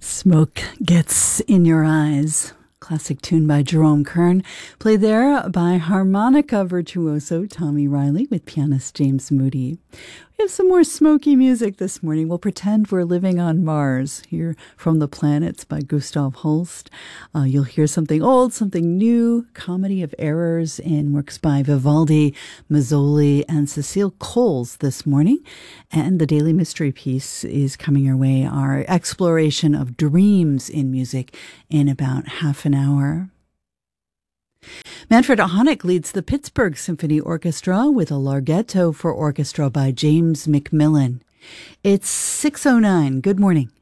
Smoke Gets in Your Eyes. Classic tune by Jerome Kern, played there by harmonica virtuoso Tommy Riley with pianist James Moody. We have some more smoky music this morning. We'll pretend we're living on Mars. Here from the Planets by Gustav Holst. You'll hear something old, something new, comedy of errors in works by Vivaldi, Mazzoli, and Cecile Coles this morning. And the Daily Mystery Piece is coming your way, our exploration of dreams in music in about half an hour. Manfred Honeck leads the Pittsburgh Symphony Orchestra with a Larghetto for orchestra by James McMillan. It's 6:09. Good morning.